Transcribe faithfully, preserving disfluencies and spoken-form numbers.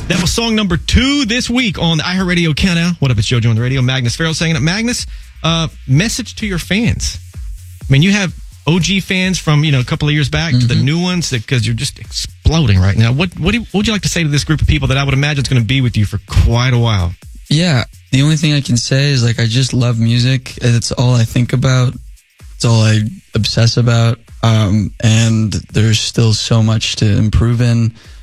That was song number two this week on the iHeartRadio Countdown. What up, it's JoJo on the radio. Magnus Farrell saying it. Magnus, uh, message to your fans. I mean, you have O G fans from, you know, a couple of years back mm-hmm. to the new ones because you're just exploding right now. What what, do you, what would you like to say to this group of people that I would imagine is going to be with you for quite a while? Yeah, the only thing I can say is, like, I just love music. It's all I think about. It's all I obsess about. Um, and there's still so much to improve in.